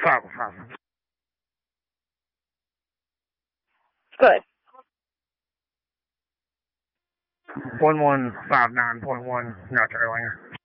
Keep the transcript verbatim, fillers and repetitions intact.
Five, five. Good. One one five nine point one, North Carolina.